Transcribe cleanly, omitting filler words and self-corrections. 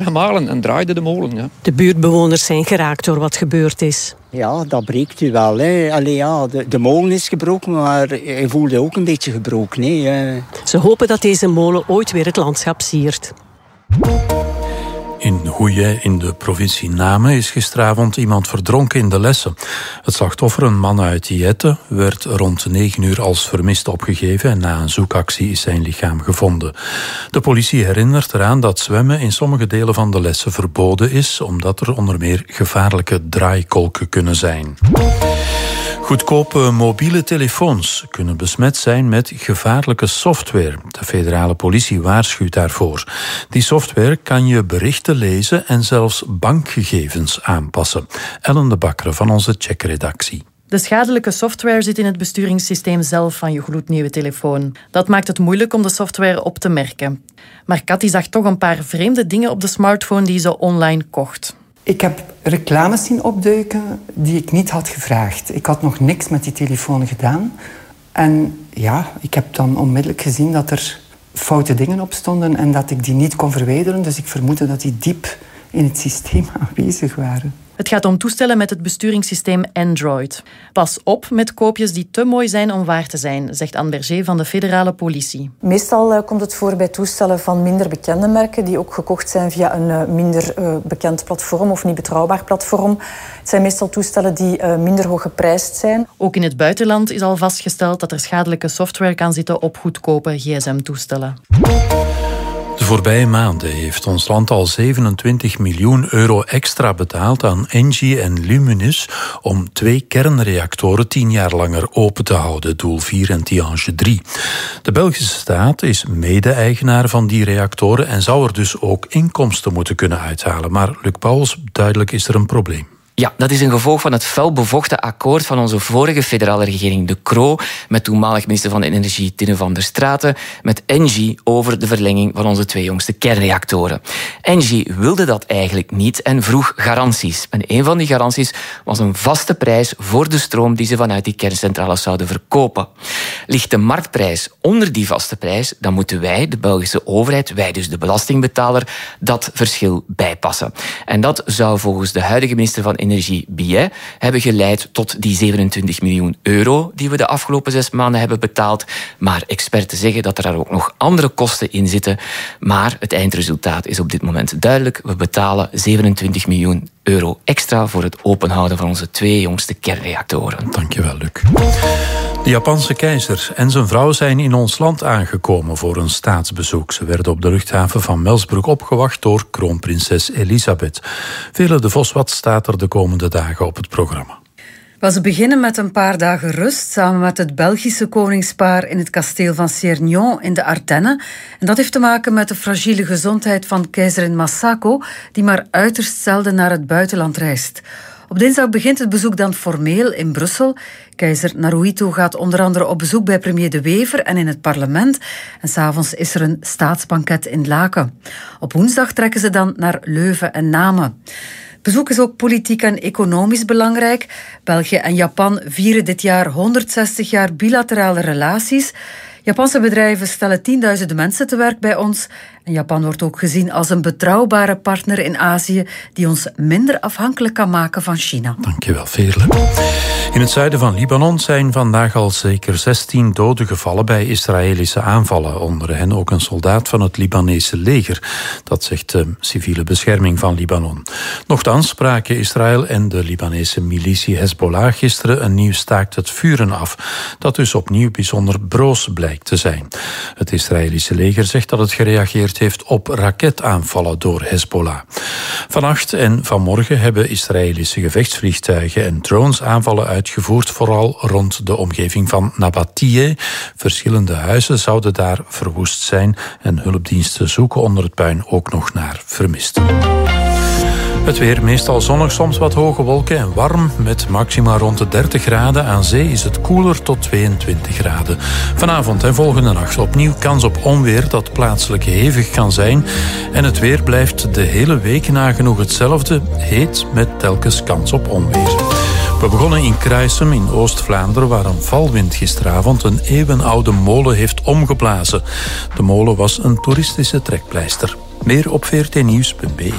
gemalen en draaide de molen. Ja. De buurtbewoners zijn geraakt door wat gebeurd is. Ja, dat breekt u wel. Hè. Allee, ja, de molen is gebroken, maar hij voelde ook een beetje gebroken. Hè. Ze hopen dat deze molen ooit weer het landschap siert. In Houillet in de provincie Namen is gisteravond iemand verdronken in de Lesse. Het slachtoffer, een man uit Jette, werd rond 9 uur als vermist opgegeven en na een zoekactie is zijn lichaam gevonden. De politie herinnert eraan dat zwemmen in sommige delen van de Lesse verboden is, omdat er onder meer gevaarlijke draaikolken kunnen zijn. Goedkope mobiele telefoons kunnen besmet zijn met gevaarlijke software. De federale politie waarschuwt daarvoor. Die software kan je berichten lezen en zelfs bankgegevens aanpassen. Ellen de Bakker van onze Check-redactie. De schadelijke software zit in het besturingssysteem zelf van je gloednieuwe telefoon. Dat maakt het moeilijk om de software op te merken. Maar Cathy zag toch een paar vreemde dingen op de smartphone die ze online kocht. Ik heb reclames zien opduiken die ik niet had gevraagd. Ik had nog niks met die telefoon gedaan. En ja, ik heb dan onmiddellijk gezien dat er foute dingen op stonden en dat ik die niet kon verwijderen. Dus ik vermoedde dat die diep in het systeem aanwezig waren. Het gaat om toestellen met het besturingssysteem Android. Pas op met koopjes die te mooi zijn om waar te zijn, zegt Anne Berger van de federale politie. Meestal komt het voor bij toestellen van minder bekende merken die ook gekocht zijn via een minder bekend platform of niet betrouwbaar platform. Het zijn meestal toestellen die minder hoog geprijsd zijn. Ook in het buitenland is al vastgesteld dat er schadelijke software kan zitten op goedkope gsm-toestellen. De voorbije maanden heeft ons land al 27 miljoen euro extra betaald aan Engie en Luminus om 2 kernreactoren 10 jaar langer open te houden, Doel 4 en Tihange 3. De Belgische staat is mede-eigenaar van die reactoren en zou er dus ook inkomsten moeten kunnen uithalen. Maar Luc Pauwels, duidelijk is er een probleem. Ja, dat is een gevolg van het felbevochten akkoord van onze vorige federale regering, de Croo, met toenmalig minister van Energie Tinne van der Straten, met Engie over de verlenging van onze 2 jongste kernreactoren. Engie wilde dat eigenlijk niet en vroeg garanties. En een van die garanties was een vaste prijs voor de stroom die ze vanuit die kerncentrales zouden verkopen. Ligt de marktprijs onder die vaste prijs, dan moeten wij, de Belgische overheid, wij dus de belastingbetaler, dat verschil bijpassen. En dat zou volgens de huidige minister van Energie Billet hebben geleid tot die 27 miljoen euro die we de afgelopen 6 maanden hebben betaald. Maar experten zeggen dat er daar ook nog andere kosten in zitten. Maar het eindresultaat is op dit moment duidelijk. We betalen 27 miljoen euro extra voor het openhouden van onze 2 jongste kernreactoren. Dankjewel, Luc. De Japanse keizer en zijn vrouw zijn in ons land aangekomen voor een staatsbezoek. Ze werden op de luchthaven van Melsbroek opgewacht door kroonprinses Elisabeth. Vele de Voswat staat er de komende dagen op het programma. Ze beginnen met een paar dagen rust samen met het Belgische koningspaar in het kasteel van Ciernion in de Ardennen. En dat heeft te maken met de fragiele gezondheid van keizerin Masako, die maar uiterst zelden naar het buitenland reist. Op dinsdag begint het bezoek dan formeel in Brussel. Keizer Naruhito gaat onder andere op bezoek bij premier De Wever en in het parlement. En 's avonds is er een staatsbanket in Laken. Op woensdag trekken ze dan naar Leuven en Namen. Bezoek is ook politiek en economisch belangrijk. België en Japan vieren dit jaar 160 jaar bilaterale relaties. Japanse bedrijven stellen 10.000 mensen te werk bij ons. En Japan wordt ook gezien als een betrouwbare partner in Azië die ons minder afhankelijk kan maken van China. Dankjewel, Veerle. In het zuiden van Libanon zijn vandaag al zeker 16 doden gevallen bij Israëlische aanvallen. Onder hen ook een soldaat van het Libanese leger. Dat zegt de civiele bescherming van Libanon. Nochtans spraken Israël en de Libanese militie Hezbollah gisteren een nieuw staakt het vuren af. Dat dus opnieuw bijzonder broos blijkt te zijn. Het Israëlische leger zegt dat het gereageerd heeft op raketaanvallen door Hezbollah. Vannacht en vanmorgen hebben Israëlische gevechtsvliegtuigen en drones aanvallen uitgevoerd, vooral rond de omgeving van Nabatiyeh. Verschillende huizen zouden daar verwoest zijn en hulpdiensten zoeken onder het puin ook nog naar vermisten. Het weer meestal zonnig, soms wat hoge wolken en warm met maxima rond de 30 graden. Aan zee is het koeler tot 22 graden. Vanavond en volgende nacht opnieuw kans op onweer dat plaatselijk hevig kan zijn. En het weer blijft de hele week nagenoeg hetzelfde, heet met telkens kans op onweer. We begonnen in Kruisem in Oost-Vlaanderen, waar een valwind gisteravond een eeuwenoude molen heeft omgeblazen. De molen was een toeristische trekpleister. Meer op vrtnieuws.be.